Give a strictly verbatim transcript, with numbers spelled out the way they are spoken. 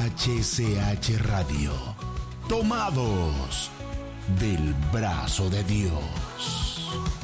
H C H Radio. Tomados del brazo de Dios.